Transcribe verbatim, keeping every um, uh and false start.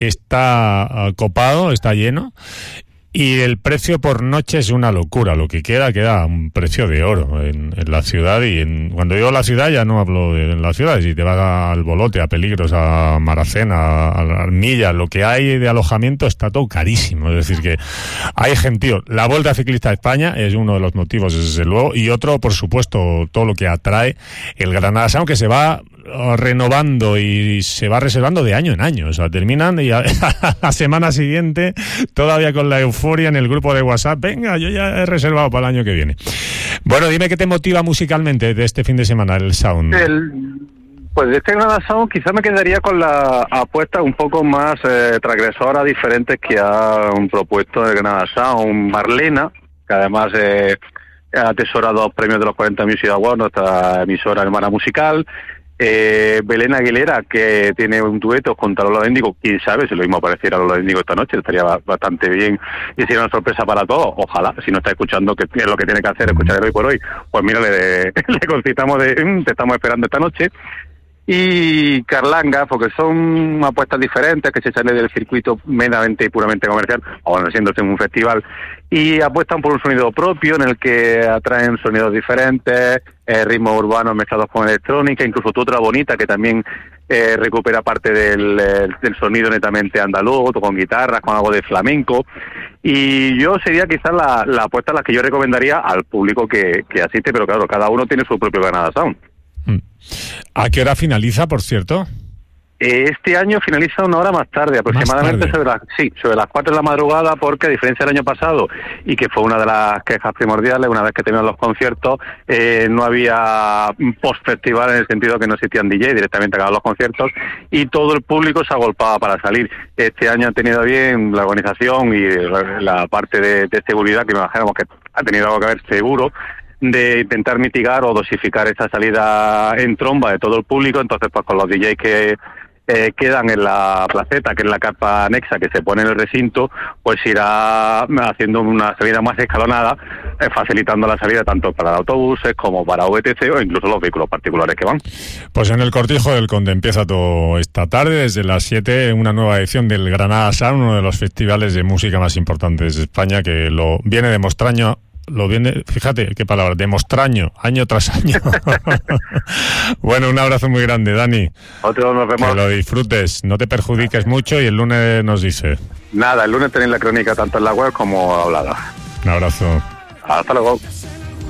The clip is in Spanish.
está copado, está lleno. Y el precio por noche es una locura. Lo que queda, queda un precio de oro en, en la ciudad. Y en, cuando digo la ciudad, ya no hablo de en la ciudad. Si te vas al Bolote, a Peligros, a Maracena, a Armilla, lo que hay de alojamiento está todo carísimo. Es decir, que hay gentío. La Vuelta Ciclista a España es uno de los motivos, desde luego. Y otro, por supuesto, todo lo que atrae el Granada Sound, que se va renovando y se va reservando de año en año. O sea, terminan y a, a la semana siguiente, todavía con la euforia en el grupo de WhatsApp, venga, yo ya he reservado para el año que viene. Bueno, dime qué te motiva musicalmente de este fin de semana, el Sound. El, pues de este Granada Sound quizás me quedaría con la apuesta un poco más eh, transgresora, diferentes que han propuesto el Granada Sound. Marlena, que además eh, ha atesorado dos premios de los cuarenta Music Awards, nuestra emisora hermana musical. Eh, Belén Aguilera, que tiene un dueto contra Lola Índigo, quién sabe si lo mismo apareciera Lola Índigo esta noche, estaría bastante bien y sería una sorpresa para todos. Ojalá, si no está escuchando, que es lo que tiene que hacer, escuchar el hoy por hoy, pues mira, le, le concitamos de mm, te estamos esperando esta noche. Y Carlanga, porque son apuestas diferentes que se salen del circuito meramente y puramente comercial, o bueno, siendo un festival, y apuestan por un sonido propio en el que atraen sonidos diferentes, eh, ritmos urbanos mezclados con electrónica, incluso Tu Otra Bonita, que también eh, recupera parte del, del sonido netamente andaluz, con guitarras, con algo de flamenco. Y yo sería quizás la, la apuesta a la que yo recomendaría al público que, que asiste, pero claro, cada uno tiene su propio Granada Sound. ¿A qué hora finaliza, por cierto? Este año finaliza una hora más tarde, aproximadamente más tarde. sobre las sí, sobre las cuatro de la madrugada, porque a diferencia del año pasado, y que fue una de las quejas primordiales, una vez que terminaron los conciertos, eh, no había post-festival en el sentido que no existían D J, directamente acababan los conciertos, y todo el público se agolpaba para salir. Este año han tenido bien la organización y la parte de, de seguridad, que me imaginamos que ha tenido algo que ver seguro, de intentar mitigar o dosificar esa salida en tromba de todo el público. Entonces, pues con los D Js que eh, quedan en la placeta, que es la carpa anexa que se pone en el recinto, pues irá haciendo una salida más escalonada, eh, facilitando la salida tanto para autobuses como para V T C o incluso los vehículos particulares que van. Pues en el Cortijo del Conde empieza todo esta tarde, desde las siete, una nueva edición del Granada Sound, uno de los festivales de música más importantes de España, que lo viene demostrando Lo viene, fíjate qué palabra, demostraño, año tras año. Bueno, un abrazo muy grande, Dani. Otro, nos vemos. Que lo disfrutes, no te perjudiques mucho y el lunes nos dice. Nada, el lunes tenéis la crónica tanto en la web como hablada. Un abrazo. Hasta luego.